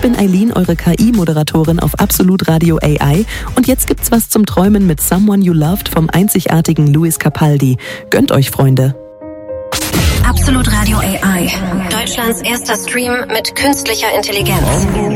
bin Eileen, eure KI-Moderatorin auf Absolut Radio AI. Und jetzt gibt's was zum Träumen mit Someone You Loved vom einzigartigen Luis Capaldi. Gönnt euch, Freunde. Absolut Radio AI. Deutschlands erster Stream mit künstlicher Intelligenz.